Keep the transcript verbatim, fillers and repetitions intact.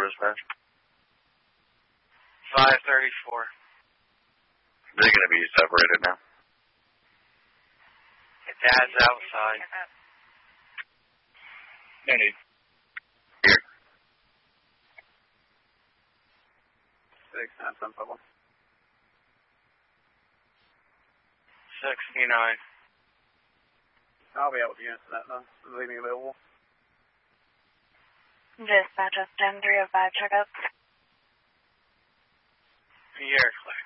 dispatch? five thirty-four. They're going to be separated now. Your dad's outside. No need. Here. Six, nine, seven, five, one. sixty-nine. I'll be out with the unit tonight, though. Leave me available. Dispatch S ten three oh five checkup. You're clear.